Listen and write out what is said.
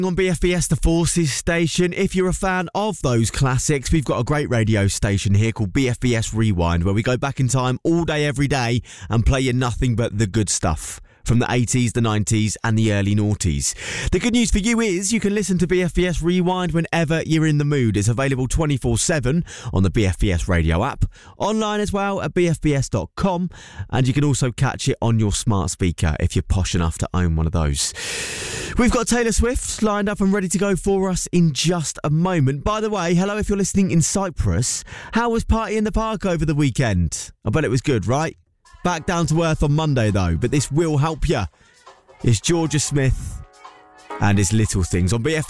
On BFBS, the Forces station. If you're a fan of those classics, we've got a great radio station here called BFBS Rewind, where we go back in time all day, every day, and play you nothing but the good stuff from the 80s, the 90s and the early noughties. The good news for you is you can listen to BFBS Rewind whenever you're in the mood. It's available 24/7 on the BFBS radio app, online as well at bfbs.com, and you can also catch it on your smart speaker if you're posh enough to own one of those. We've got Taylor Swift lined up and ready to go for us in just a moment. By the way, hello if you're listening in Cyprus. How was Party in the Park over the weekend? I bet it was good, right? Back down to earth on Monday, though, but this will help you. It's Georgia Smith and his Little Things on BFBS.